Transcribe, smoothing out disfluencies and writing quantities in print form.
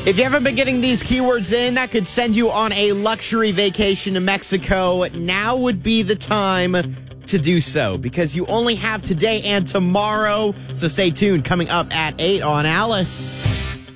If you haven't been getting these keywords in, that could send you on a luxury vacation to Mexico. Now would be the time to do so because you only have today and tomorrow. So stay tuned. Coming up at 8 on Alice.